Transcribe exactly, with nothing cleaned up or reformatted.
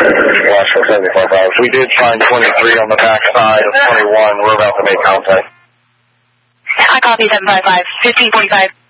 Nashville seventy-four five. We did find twenty-three on the back side of twenty-one. We're about to make contact. I copy seven five five. fifteen forty-five.